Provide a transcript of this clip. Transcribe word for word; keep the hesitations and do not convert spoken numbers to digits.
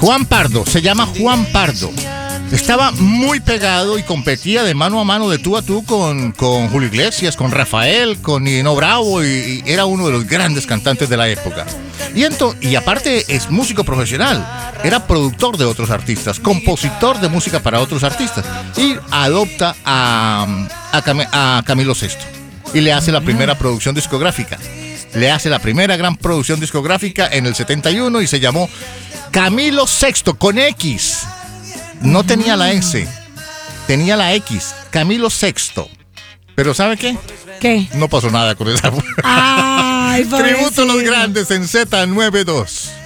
Juan Pardo, se llama Juan Pardo. Estaba muy pegado y competía de mano a mano, de tú a tú con, con Julio Iglesias, con Rafael, con Nino Bravo, y, y era uno de los grandes cantantes de la época. Y, ento, y aparte es músico profesional, era productor de otros artistas, compositor de música para otros artistas, y adopta a, a, Cam, a Camilo Sesto y le hace la primera producción discográfica. Le hace la primera gran producción discográfica en el setenta y uno y se llamó Camilo Sexto, con X. No tenía la S, tenía la X, Camilo Sexto. Pero ¿sabe qué? ¿Qué? No pasó nada con esa. Ay, Tributo a los grandes en Z noventa y dos.